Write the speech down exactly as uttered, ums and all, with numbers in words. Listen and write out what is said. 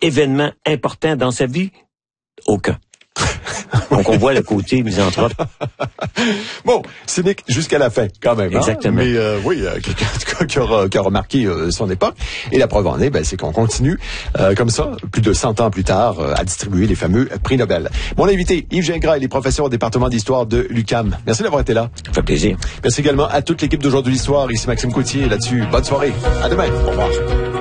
événement important dans sa vie? Aucun. Donc, on voit le côté misanthrope. Bon, cynique jusqu'à la fin, quand même. Exactement. Hein? Mais euh, oui, euh, quelqu'un qui a, qui a remarqué euh, son époque. Et la preuve en est, ben, c'est qu'on continue euh, comme ça, plus de cent ans plus tard, euh, à distribuer les fameux prix Nobel. Mon invité, Yves Gingras, il est professeur au département d'histoire de l'U Q A M. Merci d'avoir été là. Ça fait plaisir. Merci également à toute l'équipe d'Aujourd'hui l'Histoire. Ici Maxime Coutier. Là-dessus, bonne soirée. À demain. Au revoir.